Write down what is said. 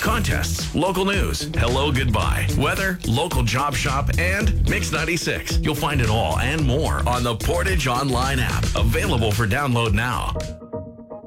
contests, local news, hello, goodbye, weather, local job shop, and Mix 96. You'll find it all and more on the Portage Online app, available for download now.